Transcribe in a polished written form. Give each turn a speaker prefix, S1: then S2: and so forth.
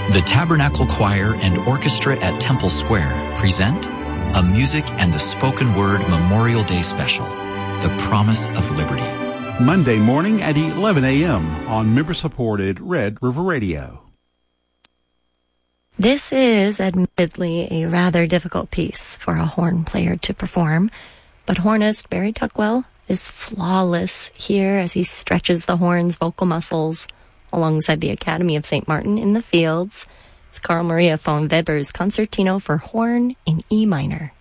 S1: The Tabernacle Choir and Orchestra at Temple Square present a Music and the Spoken Word Memorial Day Special, The Promise of Liberty.
S2: Monday morning at 11 a.m. on member-supported Red River Radio.
S3: This is admittedly a rather difficult piece for a horn player to perform, but hornist Barry Tuckwell is flawless here as he stretches the horn's vocal muscles alongside the Academy of St. Martin in the Fields. It's Carl Maria von Weber's Concertino for Horn in E minor.